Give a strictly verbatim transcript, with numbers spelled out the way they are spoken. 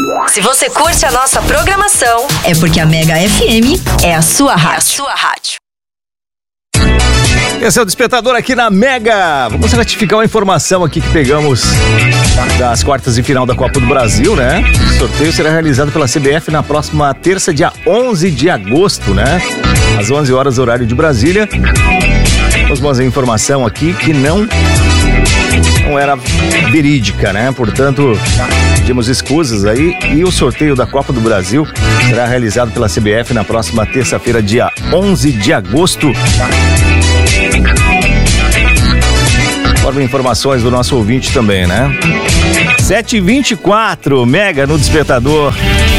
Se você curte a nossa programação, é porque a Mega F M é a sua rádio. É a sua rádio. Esse é o Despertador aqui na Mega. Vamos ratificar uma informação aqui que pegamos das quartas de final da Copa do Brasil, né? O sorteio será realizado pela C B F na próxima terça, dia onze de agosto, né? Às onze horas, horário de Brasília. Vamos fazer informação aqui que não, não era verídica, né? Portanto, pedimos escusas aí. E o sorteio da Copa do Brasil será realizado pela C B F na próxima terça-feira, dia onze de agosto. Informa informações do nosso ouvinte também, né? sete e vinte e quatro, Mega no Despertador.